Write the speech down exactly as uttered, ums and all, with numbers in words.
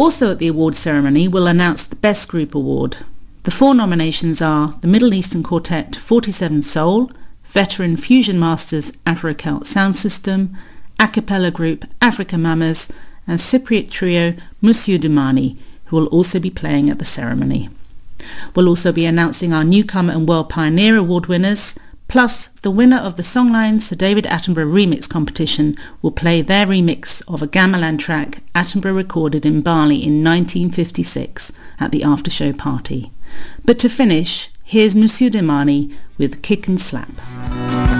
Also at the award ceremony, we'll announce the Best Group Award. The four nominations are the Middle Eastern Quartet forty-seven Soul, Veteran Fusion Masters Afro-Celt Sound System, A Cappella Group Africa Mamas, and Cypriot Trio Monsieur Dumani, who will also be playing at the ceremony. We'll also be announcing our Newcomer and World Pioneer Award winners, plus the winner of the Songline Sir David Attenborough Remix Competition will play their remix of a gamelan track Attenborough recorded in Bali in nineteen fifty-six at the after-show party. But to finish, here's Monsieur Dumani with Kick and Slap.